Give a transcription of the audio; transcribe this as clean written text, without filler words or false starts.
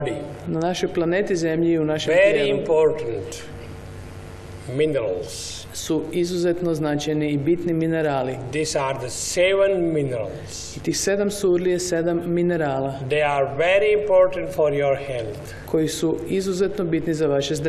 Na našoj planeti Zemlji i u našem very tijelu important minerals. su izuzetno značajni i bitni minerali. These are the 7 minerals. I tih 7 surli je 7 minerala They are very important for your health. koji su izuzetno bitni za vaše zdravlje.